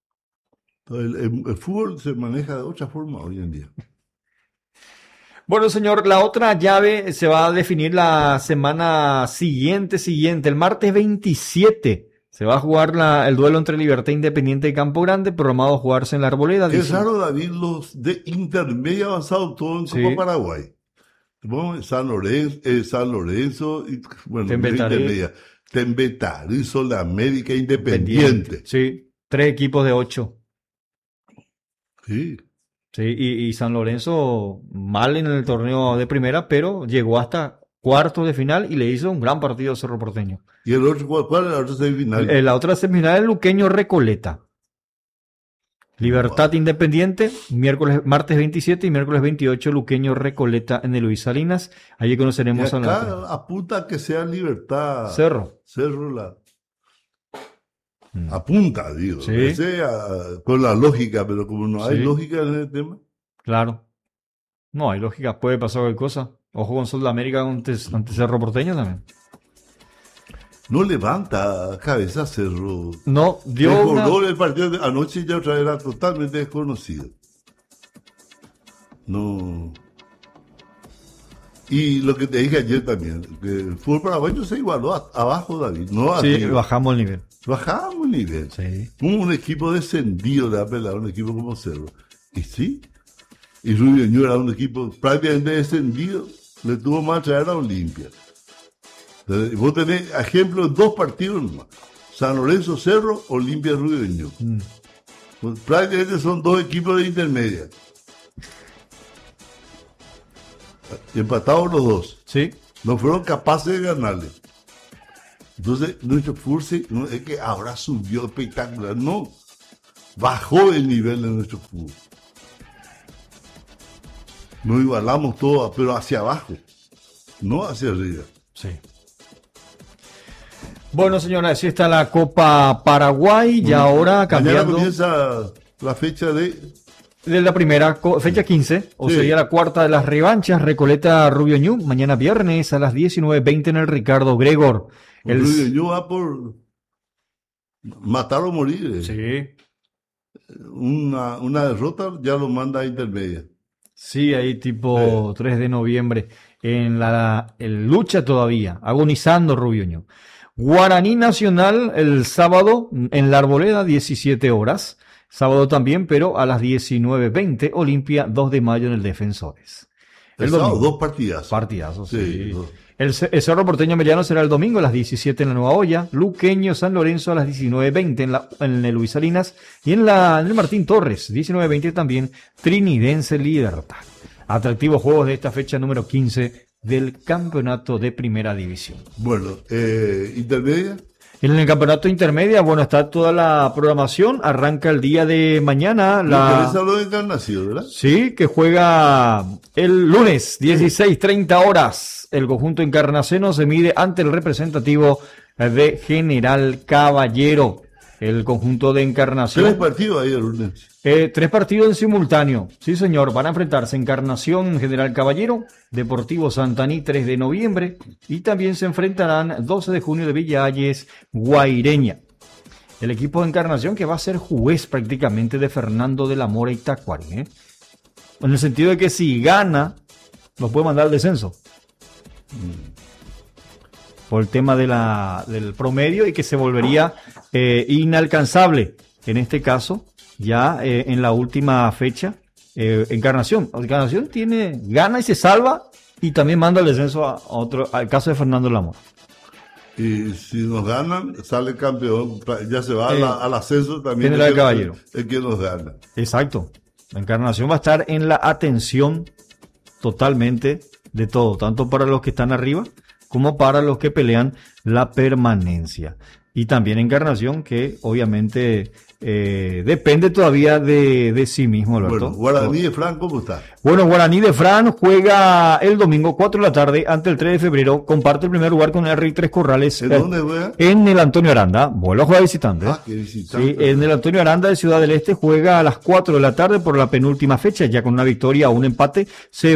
El fútbol se maneja de otra forma hoy en día. Bueno, señor, la otra llave se va a definir la semana siguiente. El martes 27 se va a jugar el duelo entre Libertad Independiente y Campo Grande, programado a jugarse en la Arboleda. Es raro, David, los de intermedia avanzado todo en Copa Paraguay. Bueno, San Lorenzo y bueno, intermedia. Tembetare, Sol de América, Independiente. Sí, 3 equipos de 8. Sí. Sí, y San Lorenzo mal en el torneo de primera, pero llegó hasta cuartos de final y le hizo un gran partido a Cerro Porteño. ¿Y el otro, cuál es la otra semifinal? La otra semifinal es Luqueño Recoleta. Libertad Independiente, martes 27 y miércoles 28, Luqueño Recoleta en el Luis Salinas. Allí conoceremos a la... apunta que sea Libertad. Cerro apunta, digo. Sí. Con la lógica, pero como no hay lógica en el tema. Claro. No hay lógica, puede pasar cualquier cosa. Ojo con Sol de América ante Cerro Porteño también. No levanta cabeza Cerro. No, dio el partido de anoche ya otra vez era totalmente desconocido. No. Y lo que te dije ayer también, que el fútbol paraguayo se igualó abajo, David. No sí, bajamos el nivel. Bajamos nivel. Sí. Como un equipo descendido le ha pelado a un equipo como Cerro. Y sí. Y Rubio Ñu era un equipo prácticamente descendido. Le tuvo más traer a Olimpia. Entonces, vos tenés ejemplo de 2 partidos nomás. San Lorenzo Cerro, Olimpia Rubio Ñu. Pues, prácticamente son 2 equipos de intermedia. Empatados los 2. Sí. No fueron capaces de ganarle. Entonces, nuestro fútbol no es que ahora subió espectacular. No. Bajó el nivel de nuestro fútbol. Nos igualamos todo, pero hacia abajo. No hacia arriba. Sí. Bueno, señora, así está la Copa Paraguay y ahora cambiando. Mañana comienza la fecha de la primera fecha 15, o sería la cuarta de las revanchas, Recoleta Rubio Ñu, mañana viernes a las 19:20 en el Ricardo Gregor. Rubio Ñu va por matar o morir. Sí. Una derrota ya lo manda a intermedia. Sí, ahí tipo 3 de noviembre en lucha todavía, agonizando Rubio Ñu. Guaraní Nacional el sábado en la Arboleda, 17 horas. Sábado también, pero a las 19:20, Olimpia, 2 de mayo en el Defensores. El sábado, 2 partidazos. Partidazos, sí. 2. El Cerro Porteño Meliano será el domingo a las 17 en la Nueva Olla. Luqueño San Lorenzo a las 19:20 en el Luis Salinas. Y en el Martín Torres, 19:20 también, Trinidense Libertad. Atractivos juegos de esta fecha número 15 del campeonato de primera división. Bueno, intermedia. En el campeonato intermedia, bueno, está toda la programación. Arranca el día de mañana. Interesa lo de Encarnación, ¿verdad? Sí, que juega el lunes, 16:30 horas. El conjunto encarnaceno se mide ante el representativo de General Caballero. El conjunto de Encarnación. 3 partidos ahí el lunes. 3 partidos en simultáneo. Sí, señor. Van a enfrentarse Encarnación, General Caballero, Deportivo Santaní, 3 de noviembre. Y también se enfrentarán 12 de junio de Villa Hayes, Guaireña. El equipo de Encarnación que va a ser juez prácticamente de Fernando de la Mora y Tacuari. En el sentido de que si gana, nos puede mandar al descenso. Por el tema del promedio y que se volvería inalcanzable. En este caso, ya en la última fecha, Encarnación gana y se salva y también manda el descenso al caso de Fernando Lamor. Y si nos ganan, sale campeón, ya se va al ascenso también. General Caballero. El que nos gana. Exacto. La Encarnación va a estar en la atención totalmente de todo, tanto para los que están arriba como para los que pelean la permanencia. Y también Encarnación, que obviamente depende todavía de sí mismo, Alberto. Bueno, Guaraní de Fran, ¿cómo está? Bueno, Guaraní de Fran juega el domingo 4 de la tarde ante el 3 de febrero. Comparte el primer lugar con el RI Tres Corrales. ¿En dónde juega? En el Antonio Aranda. Vuelve a jugar visitante. Qué visitante. Sí, en el Antonio Aranda de Ciudad del Este juega a las 4 de la tarde por la penúltima fecha. Ya con una victoria o un empate se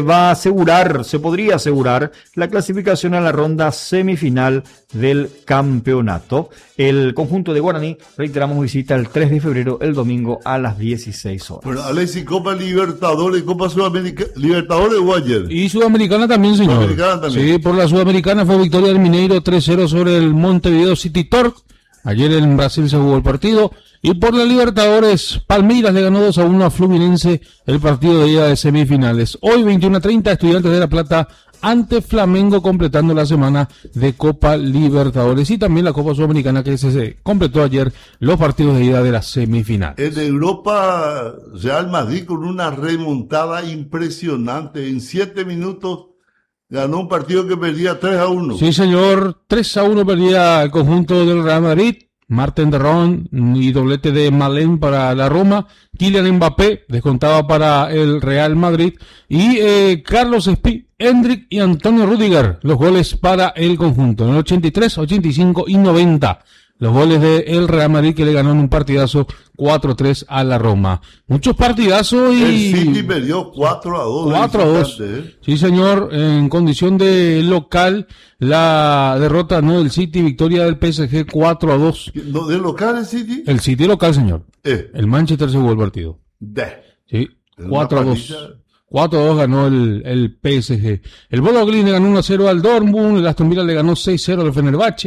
podría asegurar la clasificación a la ronda semifinal del campeonato. El conjunto de Guaraní, reiteramos, visita el 3 de febrero, el domingo a las 16 horas. Bueno, Alexis, Copa Libertadores, Copa Sudamericana, Libertadores o ayer. Y Sudamericana también, señor. Sudamericana también. Sí, por la Sudamericana fue victoria del Mineiro 3-0 sobre el Montevideo City Torque. Ayer en Brasil se jugó el partido. Y por la Libertadores, Palmeiras le ganó 2-1 a Fluminense el partido de ida de semifinales. Hoy 21:30, Estudiantes de La Plata ante Flamengo, completando la semana de Copa Libertadores y también la Copa Sudamericana, que se completó ayer los partidos de ida de las semifinales. En Europa, Real Madrid con una remontada impresionante. En 7 minutos ganó un partido que perdía 3-1. Sí, señor, 3-1 perdía el conjunto del Real Madrid. Marten de Ron y doblete de Malén para la Roma. Kylian Mbappé descontaba para el Real Madrid. Y Carlos Espí, Hendrik y Antonio Rüdiger, los goles para el conjunto. En el 83, 85 y 90. Los goles del Real Madrid, que le ganó en un partidazo 4-3 a la Roma. Muchos partidazos y... El City perdió 4-2. 4-2. Sí, señor. En condición de local, la derrota del City, victoria del PSG 4-2. ¿No, de local el City? El City local, señor. El Manchester se jugó el partido. Sí, 4-2. 4-2 ganó el PSG. El Bodo Glimt le ganó 1-0 al Dortmund. El Aston Villa le ganó 6-0 al Fenerbahce.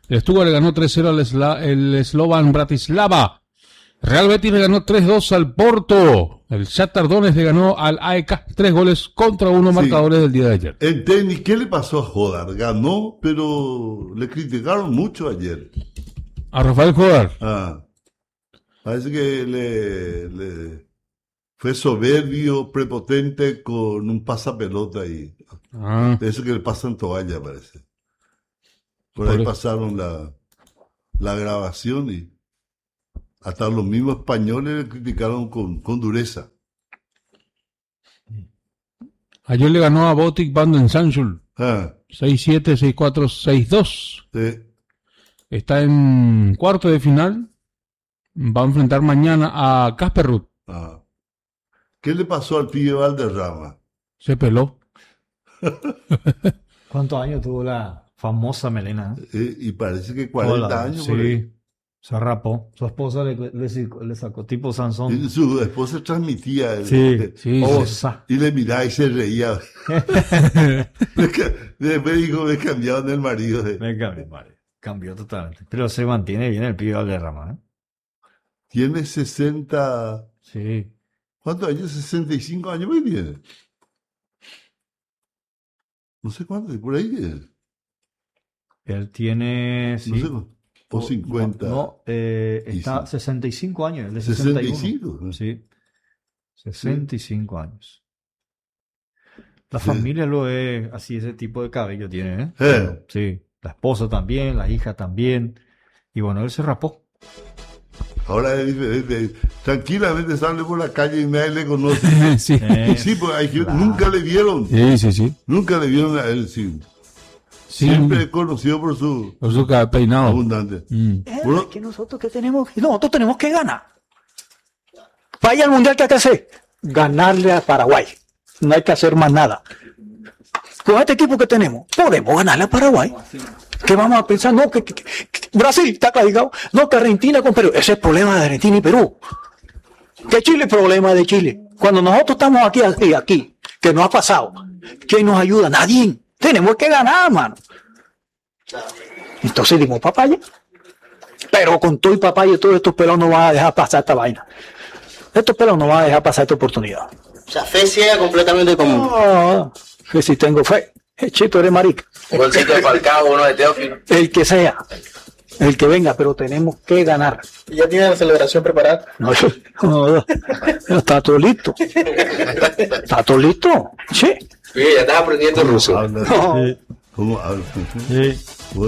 El Stuttgart le ganó 3-0 el Slovan Bratislava. Real Betis le ganó 3-2 al Porto. El Shakhtar Donetsk le ganó al AEK 3-1 marcadores del día de ayer. En tenis, ¿qué le pasó a Jodar? Ganó, pero le criticaron mucho ayer. ¿A Rafael Jodar? Parece que le fue soberbio, prepotente con un pasapelota ahí. Eso que le pasan toalla, parece. Por ahí pasaron la grabación y hasta los mismos españoles le criticaron con dureza. Ayer le ganó a Botic Van den Sanschul. 6-7, 6-4, 6-2. Sí. Está en cuarto de final. Va a enfrentar mañana a Casper Ruud. ¿Qué le pasó al pibe Valderrama? Se peló. ¿Cuántos años tuvo la famosa melena? Y parece que 40 años. Sí. Se rapó. Su esposa le sacó tipo Sansón. Y su esposa transmitía. Y le miraba y se reía. Después dijo, me cambiaron el marido. Me cambió, madre. Cambió totalmente. Pero se mantiene bien el pibe Valderrama, ¿eh? Tiene 60... Sí. ¿Cuántos años? 65 años muy bien. No sé cuántos, por ahí. Él tiene... Sí. No sé, o 50. No, está 65 años. Él de 65. Sí. 65 años. La familia lo es así, ese tipo de cabello tiene, ¿eh? Sí. La esposa también, la hija también. Y bueno, él se rapó. Ahora tranquilamente sale por la calle y nadie le conoce. Sí, pues nunca le vieron. Sí. Nunca le vieron a él, sí. Siempre conocido por su peinado abundante. Bueno, que nosotros tenemos que ganar. Vaya al mundial, que hay que hacer, ganarle a Paraguay. No hay que hacer más nada. Con este equipo que tenemos, podemos ganarle a Paraguay. ¿Qué vamos a pensar? No, que Brasil está clasificado. No, que Argentina con Perú. Ese es el problema de Argentina y Perú. Que Chile es el problema de Chile. Cuando nosotros estamos aquí, que no ha pasado, ¿quién nos ayuda? Nadie. Tenemos que ganar, mano. Entonces dimos papaya. Pero con todo y papaya, todos estos pelos no van a dejar pasar esta vaina. Estos pelos no van a dejar pasar esta oportunidad. O sea, fe ciega completamente como... No, que si tengo fe. Chito, eres marica. Un golcito de Falcao, uno de Teófilo. El que sea. El que venga, pero tenemos que ganar. ¿Ya tiene la celebración preparada? No, está todo listo. ¿Está todo listo? Sí. Sí, ya estás aprendiendo ruso. ¿Cómo habla? Sí.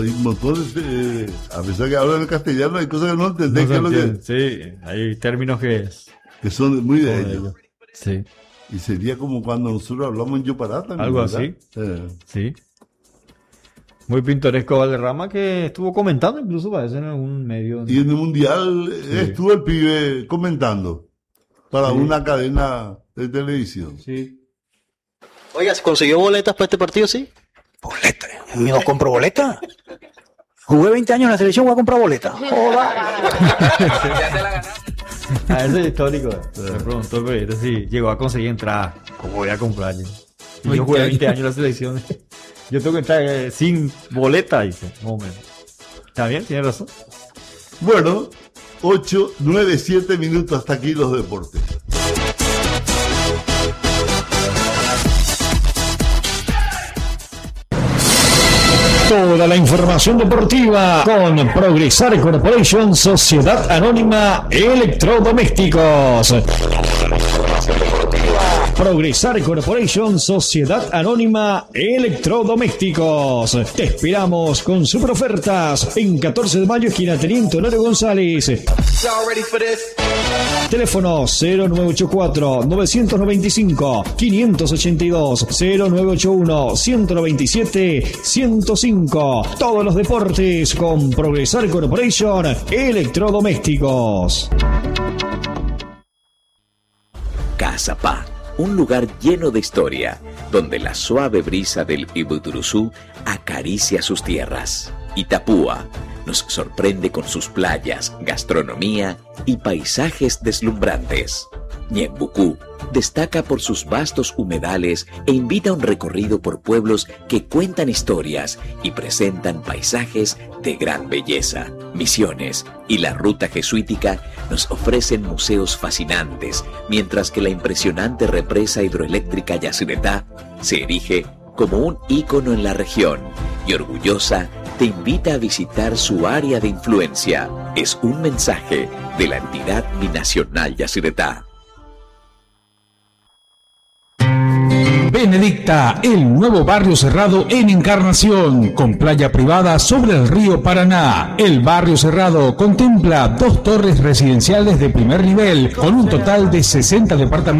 A pesar que hablan en castellano, hay cosas que no entendés. Sí, hay términos que son muy de ellos. Sí. Y sería como cuando nosotros hablamos en Yopará también. Algo así. Sí. Muy pintoresco Valderrama, que estuvo comentando, incluso parece en algún medio. Y en el Mundial estuvo el pibe comentando para una cadena de televisión. Sí. Oiga, ¿se consiguió boletas para este partido, sí? ¿Boleta? ¿No compro boleta? Jugué 20 años en la selección, voy a comprar boleta. Joda. Ya te la ganaste. Ese es histórico. Me preguntó el periodista si llegó a conseguir entrada. ¿Cómo voy a comprar? Y yo jugué 20 años en la selección. Yo tengo que entrar sin boleta, dice. ¿Está bien? ¿Tiene razón? Bueno, 8, 9, 7 minutos hasta aquí los deportes. Toda la información deportiva con Progresar Corporation, Sociedad Anónima Electrodomésticos. Progresar Corporation, Sociedad Anónima Electrodomésticos. Te esperamos con super ofertas en 14 de mayo, esquina Teniente Honorio González. Teléfono 0984-995-582, 0981-197-105. Todos los deportes con Progresar Corporation Electrodomésticos. Casa Pa, un lugar lleno de historia, donde la suave brisa del Ibuturuzú acaricia sus tierras. Itapúa nos sorprende con sus playas, gastronomía y paisajes deslumbrantes. Ñembucú destaca por sus vastos humedales e invita a un recorrido por pueblos que cuentan historias y presentan paisajes de gran belleza. Misiones y la ruta jesuítica nos ofrecen museos fascinantes, mientras que la impresionante represa hidroeléctrica Yacyretá se erige como un ícono en la región y orgullosa te invita a visitar su área de influencia. Es un mensaje de la entidad binacional Yacyretá. Benedicta, el nuevo barrio cerrado en Encarnación, con playa privada sobre el río Paraná. El barrio cerrado contempla 2 torres residenciales de primer nivel, con un total de 60 departamentos